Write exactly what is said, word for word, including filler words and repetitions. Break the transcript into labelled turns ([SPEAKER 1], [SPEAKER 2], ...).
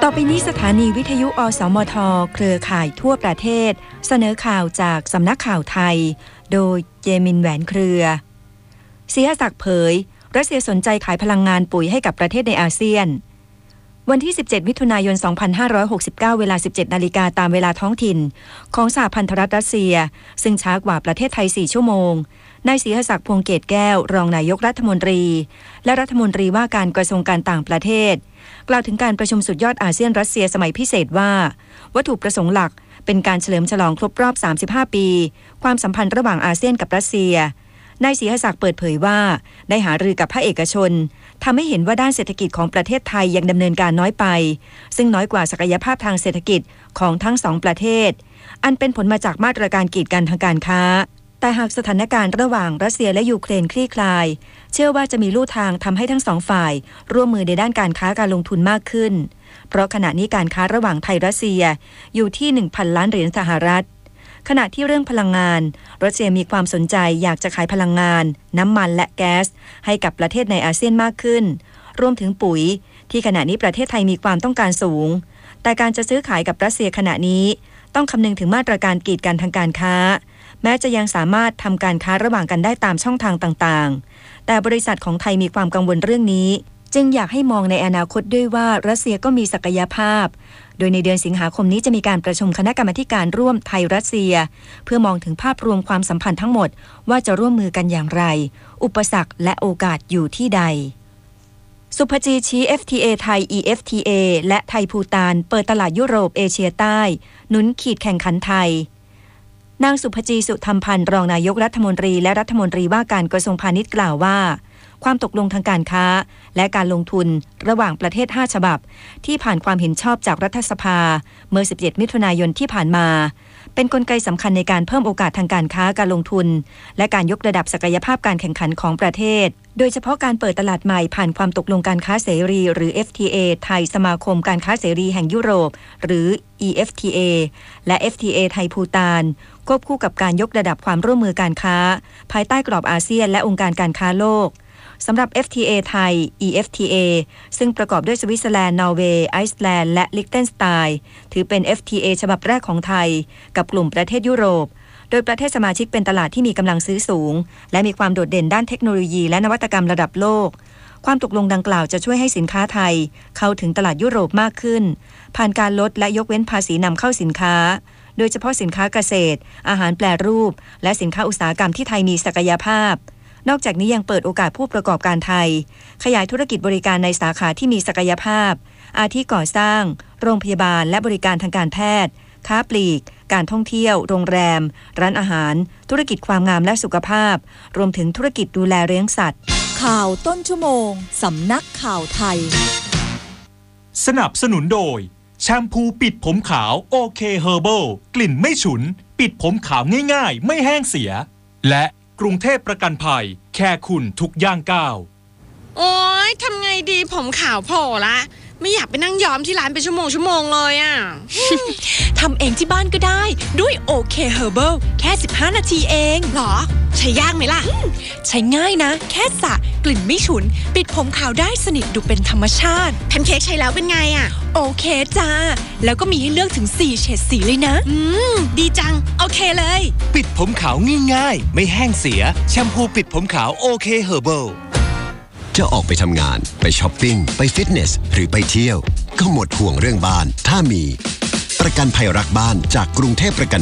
[SPEAKER 1] อไปนี้สถานีวิทยุอสมทเครือข่ายทั่วประเทศเสนอข่าวจากสำนักข่าวไทยโดยเยมินแหวนเครือศรีหศักดิ์เผยรัสเซียสนใจขายพลังงานปุ๋ยให้กับประเทศในอาเซียนวันที่สิบเจ็ดมิถุนายนสองพันห้าร้อยหกสิบเก้าเวลา สิบเจ็ดนาฬิกาตามเวลาท้องถิ่นของสหพันธรัฐรัสเซียซึ่งช้ากว่าประเทศไทยสี่ชั่วโมงนายศรีหศักดิ์พวงเกตแก้วรองนายกรัฐมนตรีและรัฐมนตรีว่าการกระทรวงการต่างประเทศกล่าวถึงการประชุมสุดยอดอาเซียนรัสเซียสมัยพิเศษว่าวัตถุประสงค์หลักเป็นการเฉลิมฉลองครบรอบสามสิบห้าปีความสัมพันธ์ระหว่างอาเซียนกับรัสเซียนายศรีหศักดิ์เปิดเผยว่าได้หารือกับภาคเอกชนทำให้เห็นว่าด้านเศรษฐกิจของประเทศไทยยังดำเนินการน้อยไปซึ่งน้อยกว่าศักยภาพทางเศรษฐกิจของทั้งสองประเทศอันเป็นผลมาจากมาตรการกีดกันทางการค้าแต่หากสถานการณ์ระหว่างรัสเซียและยูเครนคลี่คลายเชื่อว่าจะมีลู่ทางทำให้ทั้งสองฝ่ายร่วมมือในด้านการค้าการลงทุนมากขึ้นเพราะขณะนี้การค้าระหว่างไทยรัสเซียอยู่ที่ หนึ่งพัน ล้านเหรียญสหรัฐขณะที่เรื่องพลังงานรัสเซียมีความสนใจอยากจะขายพลังงานน้ำมันและแก๊สให้กับประเทศในอาเซียนมากขึ้นรวมถึงปุ๋ยที่ขณะนี้ประเทศไทยมีความต้องการสูงแต่การจะซื้อขายกับรัสเซียขณะนี้ต้องคำนึงถึงมาตรการกีดกันทางการค้าแม้จะยังสามารถทำการค้าระหว่างกันได้ตามช่องทางต่างๆแต่บริษัทของไทยมีความกังวลเรื่องนี้จึงอยากให้มองในอนาคตด้วยว่ารัสเซียก็มีศักยภาพโดยในเดือนสิงหาคมนี้จะมีการประชุมคณะกรรมาการร่วมไทยรัสเซียเพื่อมองถึงภาพรวมความสัมพันธ์ทั้งหมดว่าจะร่วมมือกันอย่างไรอุปสรรคและโอกาสอยู่ที่ใดสุภจีชี้ เอฟ ที เอ ไทย อี เอฟ ที เอ และไทยภูฏานเปิดตลาดยุโรปเอเชียใต้หนุนขีดแข่งขันไทยนางสุภจีสุธรรมพันธ์รองนายกรัฐมนตรีและรัฐมนตรีว่าการกระทรวงพาณิชย์กล่าวว่าความตกลงทางการค้าและการลงทุนระหว่างประเทศห้าฉบับที่ผ่านความเห็นชอบจากรัฐสภาเมื่อสิบเจ็ดมิถุนายนที่ผ่านมาเป็นกลไกสำคัญในการเพิ่มโอกาสทางการค้าการลงทุนและการยกระดับศักยภาพการแข่งขันของประเทศโดยเฉพาะการเปิดตลาดใหม่ผ่านความตกลงการค้าเสรีหรือ เอฟ ที เอ ไทยสมาคมการค้าเสรีแห่งยุโรปหรือ อี เอฟ ที เอ และ เอฟ ที เอ ไทยภูฏานควบคู่กับการยกระดับความร่วมมือการค้าภายใต้กรอบอาเซียนและองค์การการค้าโลกสำหรับ เอฟ ที เอ ไทย อี เอฟ ที เอ ซึ่งประกอบด้วยสวิตเซอร์แลนด์นอร์เวย์ไอซ์แลนด์และลิกเทนสไตน์ถือเป็น เอฟ ที เอ ฉบับแรกของไทยกับกลุ่มประเทศยุโรปโดยประเทศสมาชิกเป็นตลาดที่มีกำลังซื้อสูงและมีความโดดเด่นด้านเทคโนโลยีและนวัตกรรมระดับโลกความตกลงดังกล่าวจะช่วยให้สินค้าไทยเข้าถึงตลาดยุโรปมากขึ้นผ่านการลดและยกเว้นภาษีนำเข้าสินค้าโดยเฉพาะสินค้าเกษตรอาหารแปรรูปและสินค้าอุตสาหกรรมที่ไทยมีศักยภาพนอกจากนี้ยังเปิดโอกาสผู้ประกอบการไทยขยายธุรกิจบริการในสาขาที่มีศักยภาพอาทิก่อสร้างโรงพยาบาลและบริการทางการแพทย์ค้าปลีกการท่องเที่ยวโรงแรมร้านอาหารธุรกิจความงามและสุขภาพรวมถึงธุรกิจดูแลเลี้ยงสัตว์
[SPEAKER 2] ข่าวต้นชั่วโมงสำนักข่าวไทย
[SPEAKER 3] สนับสนุนโดยแชมพูปิดผมขาวโอเคเฮอร์เบิลกลิ่นไม่ฉุนปิดผมขาวง่ายๆไม่แห้งเสียและกรุงเทพประกันภัยแค่คุณทุกย่างก้าว
[SPEAKER 4] โอ๊ยทำไงดีผมขาวโผล่ละไม่อยากไปนั่งย้อมที่ร้านเป็นชั่วโมงชั่วโมงเลยอ่ะ
[SPEAKER 2] ทำเองที่บ้านก็ได้ด้วยโอเคเฮอร์เบิลแค่สิบห้านาทีเอง
[SPEAKER 4] หรอใช้ยากไหมล่ะ
[SPEAKER 2] ใช้ง่ายนะแค่สระกลิ่นไม่ฉุนปิดผมขาวได้สนิทดูเป็นธรรมชาติ
[SPEAKER 4] แพนเค้กใช้แล้วเป็นไงอ่ะ
[SPEAKER 2] โอเคจ้าแล้วก็มีให้เลือกถึงสี่เฉดสีเลยนะ
[SPEAKER 4] อืมดีจังโอเคเลย
[SPEAKER 5] ปิดผมขาวง่ายๆไม่แห้งเสียแชมพูปิดผมขาวโอเคเฮอร์เบิลจะออกไปทำงานไปช้อปปิ้งไปฟิตเนสหรือไปเที่ยวก็หมดห่วงเรื่องบ้านถ้ามีประกันภัยรักบ้านจากกรุงเทพประกัน